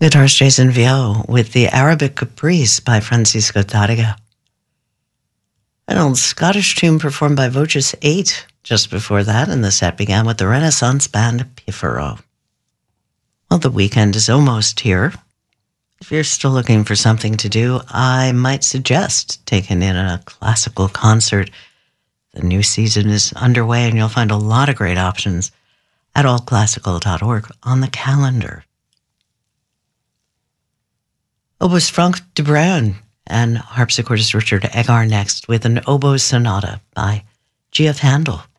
Guitarist Jason Vio with the Arabic Caprice by Francisco Tárrega. An old Scottish tune performed by Voces 8 just before that, and the set began with the Renaissance band Pifero. Well, the weekend is almost here. If you're still looking for something to do, I might suggest taking in a classical concert. The new season is underway, and you'll find a lot of great options at allclassical.org on the calendar. Oboist Frank de Bruin and harpsichordist Richard Egar next with an oboe sonata by G.F. Handel.